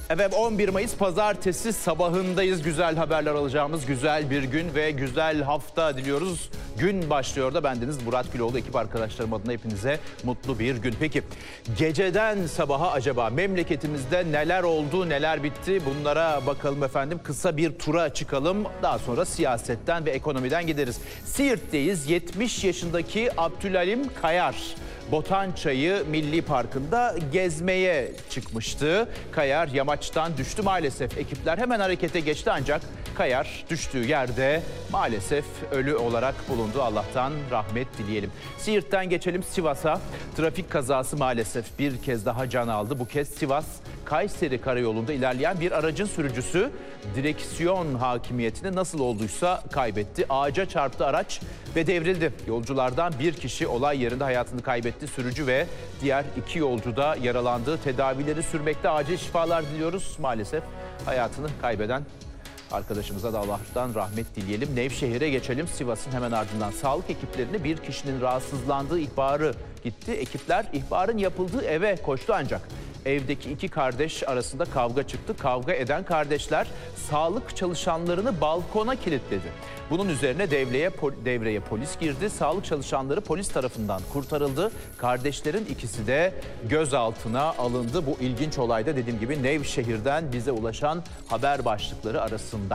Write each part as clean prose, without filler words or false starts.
Evet, 11 Mayıs Pazartesi sabahındayız. Güzel haberler alacağımız güzel bir gün ve güzel hafta diliyoruz. Gün başlıyor da bendeniz Murat Güloğlu, ekip arkadaşlarım adına hepinize mutlu bir gün. Peki geceden sabaha acaba memleketimizde neler oldu, neler bitti, bunlara bakalım efendim. Kısa bir tura çıkalım, daha sonra siyasetten ve ekonomiden gideriz. Siirt'teyiz. 70 yaşındaki Abdülalim Kayar Botançayı Milli Parkı'nda gezmeye çıkmıştı. Kayar yamaçtan düştü maalesef. Ekipler hemen harekete geçti ancak Kayar düştüğü yerde maalesef ölü olarak bulundu. Allah'tan rahmet dileyelim. Siirt'ten geçelim Sivas'a. Trafik kazası maalesef bir kez daha can aldı. Bu kez Sivas-Kayseri karayolunda ilerleyen bir aracın sürücüsü direksiyon hakimiyetini nasıl olduysa kaybetti. Ağaca çarptı araç ve devrildi. Yolculardan bir kişi olay yerinde hayatını kaybetti. Sürücü ve diğer 2 yolcu da yaralandı. Tedavileri sürmekte. Acil şifalar diliyoruz. Maalesef hayatını kaybeden arkadaşımıza da Allah'tan rahmet dileyelim. Nevşehir'e geçelim. Sivas'ın hemen ardından sağlık ekiplerine bir kişinin rahatsızlandığı ihbarı gitti. Ekipler ihbarın yapıldığı eve koştu ancak evdeki 2 kardeş arasında kavga çıktı. Kavga eden kardeşler sağlık çalışanlarını balkona kilitledi. Bunun üzerine devreye polis girdi. Sağlık çalışanları polis tarafından kurtarıldı. Kardeşlerin ikisi de gözaltına alındı. Bu ilginç olayda dediğim gibi Nevşehir'den bize ulaşan haber başlıkları arasında.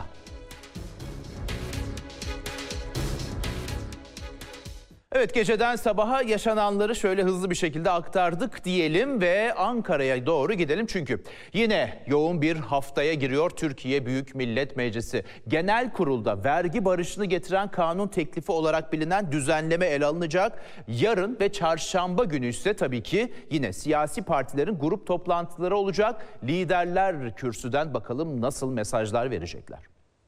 Evet, geceden sabaha yaşananları şöyle hızlı bir şekilde aktardık diyelim ve Ankara'ya doğru gidelim. Çünkü yine yoğun bir haftaya giriyor Türkiye Büyük Millet Meclisi. Genel Kurul'da vergi barışını getiren kanun teklifi olarak bilinen düzenleme ele alınacak. Yarın ve çarşamba günü ise tabii ki yine siyasi partilerin grup toplantıları olacak. Liderler kürsüden bakalım nasıl mesajlar verecekler.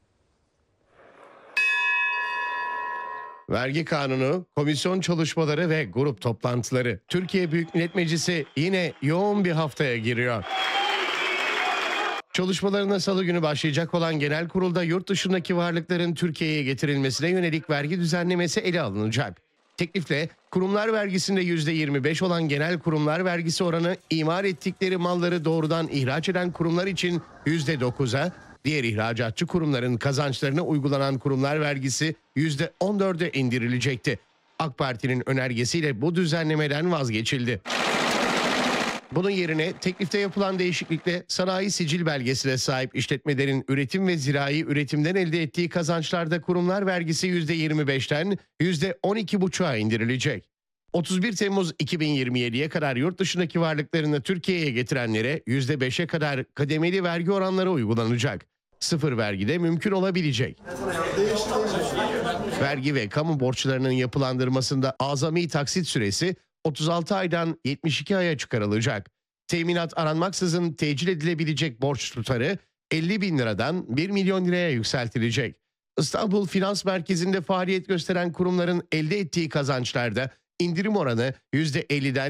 Vergi kanunu, komisyon çalışmaları ve grup toplantıları. Türkiye Büyük Millet Meclisi yine yoğun bir haftaya giriyor. Çalışmalarına salı günü başlayacak olan genel kurulda yurt dışındaki varlıkların Türkiye'ye getirilmesine yönelik vergi düzenlemesi ele alınacak. Teklifle kurumlar vergisinde %25 olan genel kurumlar vergisi oranı imar ettikleri malları doğrudan ihraç eden kurumlar için %9'a, diğer ihracatçı kurumların kazançlarına uygulanan kurumlar vergisi %14'e indirilecekti. AK Parti'nin önergesiyle bu düzenlemeden vazgeçildi. Bunun yerine teklifte yapılan değişiklikle sanayi sicil belgesine sahip işletmelerin üretim ve zirai üretimden elde ettiği kazançlarda kurumlar vergisi %25'ten %12,5'a indirilecek. 31 Temmuz 2027'ye kadar yurt dışındaki varlıklarını Türkiye'ye getirenlere %5'e kadar kademeli vergi oranları uygulanacak. Sıfır vergi de mümkün olabilecek. Vergi ve kamu borçlarının yapılandırmasında azami taksit süresi 36 aydan 72 aya çıkarılacak. Teminat aranmaksızın tecil edilebilecek borç tutarı 50 bin liradan 1 milyon liraya yükseltilecek. İstanbul Finans Merkezi'nde faaliyet gösteren kurumların elde ettiği kazançlarda indirim oranı %50'den